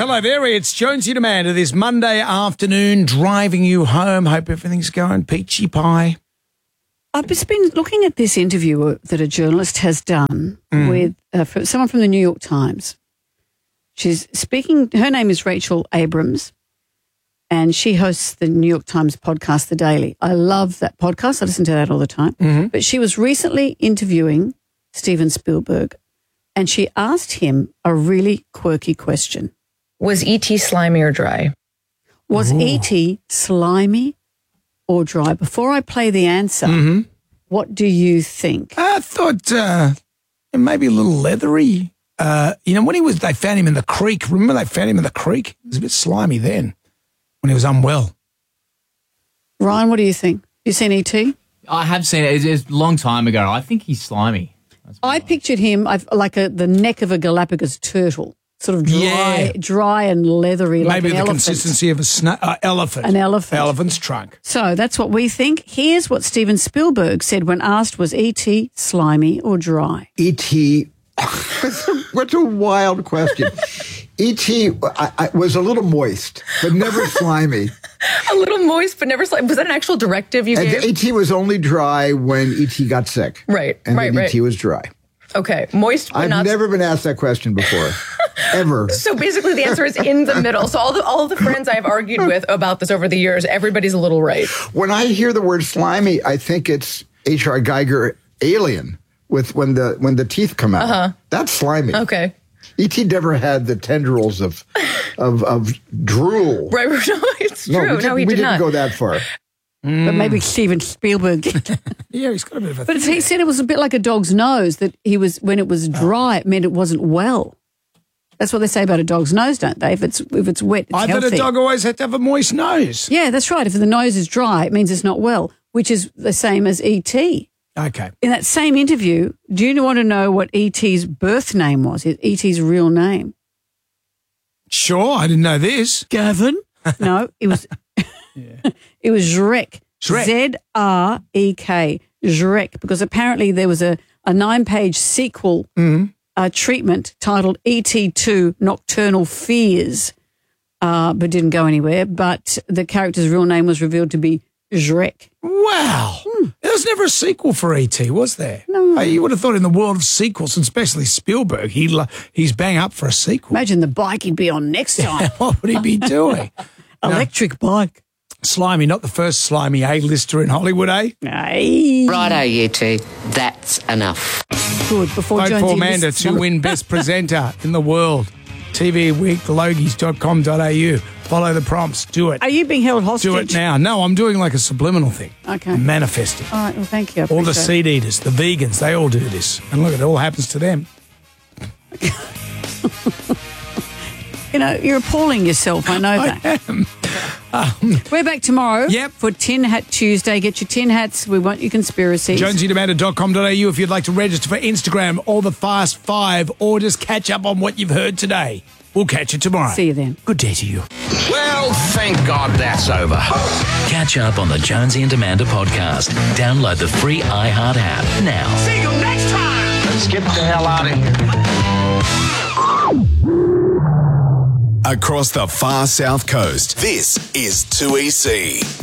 hello there. It's Jonesy and Amanda this Monday afternoon, driving you home. Hope everything's going peachy pie. I've just been looking at this interview that a journalist has done with someone from the New York Times. She's speaking, her name is Rachel Abrams, and she hosts the New York Times podcast, The Daily. I love that podcast. I listen to that all the time. But she was recently interviewing Steven Spielberg, and she asked him a really quirky question. Was E.T. slimy or dry? Was E.T. slimy or dry? Before I play the answer, what do you think? I thought maybe a little leathery. When they found him in the creek. Remember they found him in the creek? It was a bit slimy then when he was unwell. Ryan, what do you think? You seen E.T.? I have seen it. It's a long time ago. I think he's slimy. I pictured him like the neck of a Galapagos turtle, sort of dry and leathery, like maybe an the consistency of elephant. An elephant. Elephant's trunk. So that's what we think. Here's what Steven Spielberg said when asked, was E.T. slimy or dry? E.T. What a wild question. E.T. was a little moist, but never slimy. A little moist, but never slimy. Was that an actual directive you gave? E.T. was only dry when E.T. got sick. Right, and right. E.T. was dry. Okay, moist, but I've never been asked that question before, ever. So basically the answer is in the middle. So all the friends I've argued with about this over the years, everybody's a little right. When I hear the word slimy, I think it's H.R. Geiger Alien with when the teeth come out. That's slimy. Okay. E.T. never had the tendrils of drool. Right, no, it's true. No, he we did not. didn't go that far. But maybe Steven Spielberg. Yeah, he's got a bit of a But he said it was a bit like a dog's nose, that when it was dry, it meant it wasn't well. That's what they say about a dog's nose, don't they? If it's wet, it's I healthy. thought a dog always had to have a moist nose. Yeah, that's right. If the nose is dry, it means it's not well, which is the same as E.T. Okay. In that same interview, do you want to know what E.T.'s birth name was, E.T.'s real name? Sure, I didn't know this. Gavin? No, it was it was Zhrek. Zhrek. Z-R-E-K. Zhrek, because apparently there was a 9-page sequel treatment titled ET2 Nocturnal Fears, but didn't go anywhere. But the character's real name was revealed to be Zhrek. Wow. There was never a sequel for E.T., was there? No. You would have thought in the world of sequels, and especially Spielberg, he's bang up for a sequel. Imagine the bike he'd be on next time. What would he be doing? Electric bike. Slimy, not the first slimy A-lister in Hollywood, eh? Hey. Righto, you two. That's enough. Good. Before Vote Jonesy for Amanda lists to them. win Best Presenter in the world. tvweeklogies.com.au. Follow the prompts. Do it. Are you being held hostage? Do it now. No, I'm doing like a subliminal thing. Okay. Manifesting. All right. Well, thank you. I All the appreciate seed eaters, the vegans, they all do this. And look, it all happens to them. You know, you're appalling yourself. I know that. I am. We're back tomorrow Yep. for Tin Hat Tuesday. Get your tin hats. We want your conspiracies. JonesyDemanda.com.au if you'd like to register for Instagram or the Fast Five or just catch up on what you've heard today. We'll catch you tomorrow. See you then. Good day to you. Well, thank God that's over. Catch up on the Jonesy and Amanda podcast. Download the free iHeart app now. See you next time. Let's get the hell out of here. Across the far south coast, this is 2EC.